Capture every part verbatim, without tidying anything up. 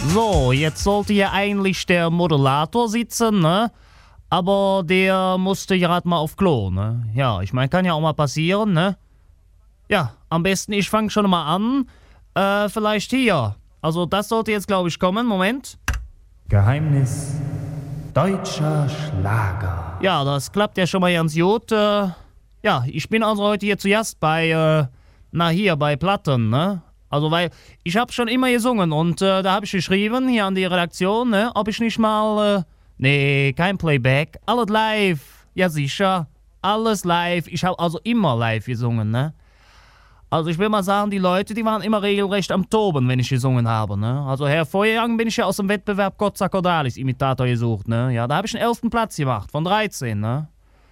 So, jetzt sollte hier eigentlich der Moderator sitzen, ne? Aber der musste gerade mal auf Klo, ne? Ja, ich meine, kann ja auch mal passieren, ne? Ja, am besten ich fange schon mal an. Äh, vielleicht hier. Also das sollte jetzt, glaube ich, kommen. Moment. Geheimnis deutscher Schlager. Ja, das klappt ja schon mal ganz gut. Äh, ja, ich bin also heute hier zu Gast bei, äh, na hier, bei Platten, ne? Also, weil ich habe schon immer gesungen und äh, da habe ich geschrieben, hier an die Redaktion, ne? Ob ich nicht mal, äh, nee, kein Playback, alles live. Ja, sicher, alles live. Ich habe also immer live gesungen, ne? Also ich will mal sagen, die Leute, die waren immer regelrecht am Toben, wenn ich gesungen habe, ne? Also hervorgegangen bin ich ja aus dem Wettbewerb Kotza Cordalis Imitator gesucht, ne? Ja, da habe ich einen elften Platz gemacht, von dreizehn, ne?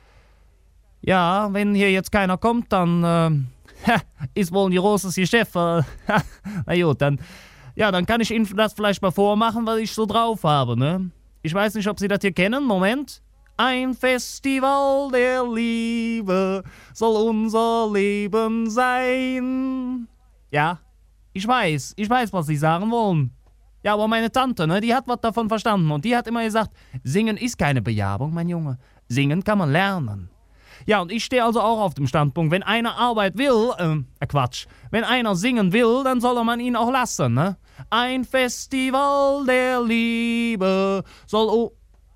Ja, wenn hier jetzt keiner kommt, dann äh, ist wohl ein großes Geschäft. Äh, na gut, dann, ja, dann kann ich Ihnen das vielleicht mal vormachen, was ich so drauf habe, ne? Ich weiß nicht, ob Sie das hier kennen, Moment. Ein Festival der Liebe soll unser Leben sein. Ja, ich weiß, ich weiß, was Sie sagen wollen. Ja, aber meine Tante, ne, die hat was davon verstanden und die hat immer gesagt, singen ist keine Bejahung, mein Junge. Singen kann man lernen. Ja, und ich stehe also auch auf dem Standpunkt, wenn einer Arbeit will, äh, Quatsch, wenn einer singen will, dann soll man ihn auch lassen, ne? Ein Festival der Liebe soll... Oh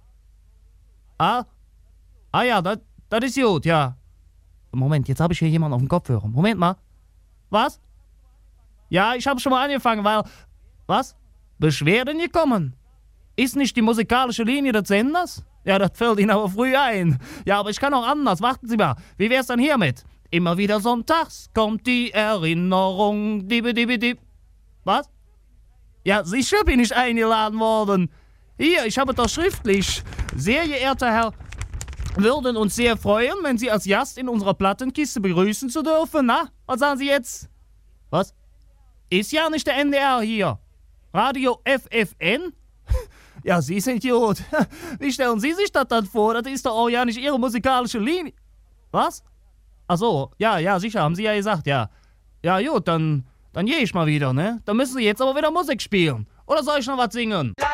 Ah? Ah ja, das ist gut, ja. Moment, jetzt habe ich hier jemanden auf dem Kopfhörer. Moment mal. Was? Ja, ich habe schon mal angefangen, weil... Was? Beschwerden gekommen? Ist nicht die musikalische Linie des Senders? Ja, das fällt Ihnen aber früh ein. Ja, aber ich kann auch anders. Warten Sie mal. Wie wär's dann hiermit? Immer wieder sonntags kommt die Erinnerung. Dibi, dibi, dib. Was? Ja, sicher bin ich eingeladen worden. Hier, ich habe das schriftlich. Sehr geehrter Herr, würden uns sehr freuen, wenn Sie als Gast in unserer Plattenkiste begrüßen zu dürfen. Na, was sagen Sie jetzt? Was? Ist ja nicht der N D R hier. Radio F F N? Ja, Sie sind gut. Wie stellen Sie sich das dann vor? Das ist doch auch ja nicht Ihre musikalische Linie. Was? Ach so, ja, ja, sicher, haben Sie ja gesagt, ja. Ja, gut, dann, dann gehe ich mal wieder, ne? Dann müssen Sie jetzt aber wieder Musik spielen. Oder soll ich noch was singen?